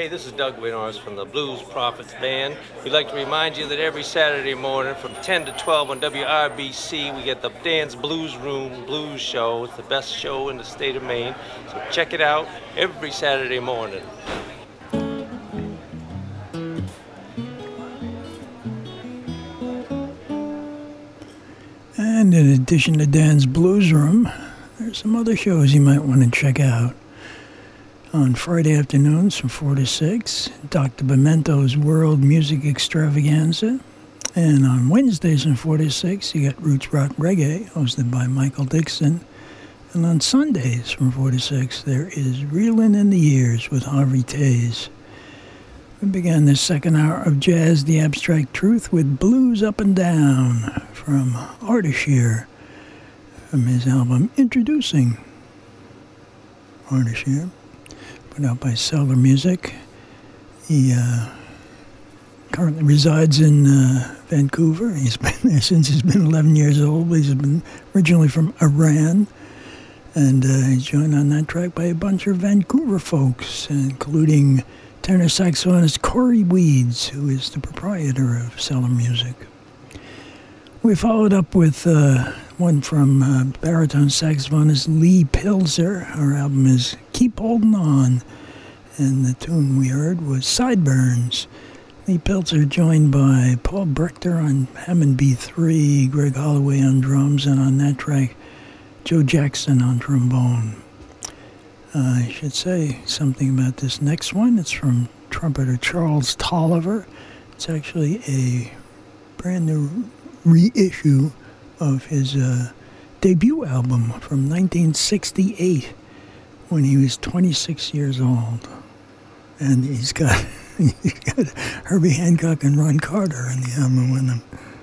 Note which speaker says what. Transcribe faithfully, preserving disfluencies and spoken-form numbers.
Speaker 1: Hey, this is Doug Winters from the Blues Prophets Band. We'd like to remind you that every Saturday morning from ten to twelve on W R B C, we get the Dan's Blues Room Blues Show. It's the best show in the state of Maine. So check it out every Saturday morning.
Speaker 2: And in addition to Dan's Blues Room, there's some other shows you might want to check out. On Friday afternoons from four to six, Doctor Pimento's World Music Extravaganza. And on Wednesdays from four to six, you got Roots Rock Reggae, hosted by Michael Dixon. And on Sundays from four to six, there is Reelin' in the Years with Harvey Tays. We began this second hour of Jazz the Abstract Truth with Blues Up and Down from Ardeshir, from his album Introducing Ardeshir, put out by Cellar Music. He uh, currently resides in uh, Vancouver. He's been there since he's been eleven years old. He's been originally from Iran. And uh, he's joined on that track by a bunch of Vancouver folks, including tenor saxophonist Corey Weeds, who is the proprietor of Cellar Music. We followed up with uh, one from uh, baritone saxophonist Lee Pilzer. Our album is Keep Holding On, and the tune we heard was Sideburns. Lee Pilzer joined by Paul Brechter on Hammond B three, Greg Holloway on drums, and on that track, Joe Jackson on trombone. Uh, I should say something about this next one. It's from trumpeter Charles Tolliver. It's actually a brand new reissue of his uh, debut album from nineteen sixty-eight, when he was twenty-six years old. And he's got, he's got Herbie Hancock and Ron Carter on the album with him.